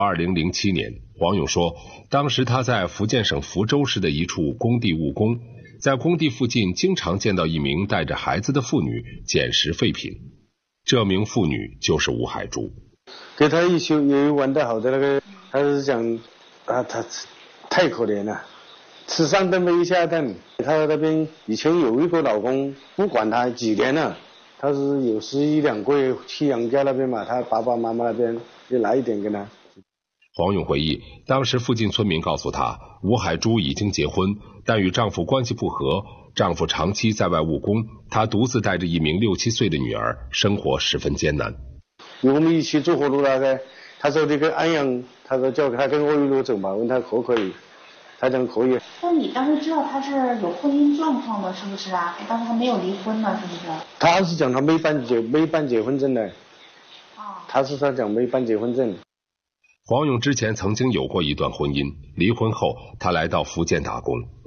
2007年，黄勇说，当时他在福建省福州市的一处工地务工，在工地附近经常见到一名带着孩子的妇女捡拾废品。这名妇女就是吴海珠。 给他一起也玩得好的那个，他是讲他太可怜了，吃上顿没下顿。他那边以前有一个老公，不管他几年了，他是有11、2个月去杨家那边嘛，他爸爸妈妈那边就来一点给他。 黄勇回忆，当时附近村民告诉他，吴海珠已经结婚，但与丈夫关系不和，丈夫长期在外务工，她独自带着一名6、7岁的女儿，生活十分艰难。 我们一起走火路那个，他说这个安阳，他说叫他跟我一路走嘛，问他可不可以，他讲可以。 那你当时知道他是有婚姻状况的，是不是啊？当时还没有离婚呢，是不是？ 他是讲他没办结婚证的。他讲没办结婚证。 黄勇之前曾经有过一段婚姻，离婚后他来到福建打工。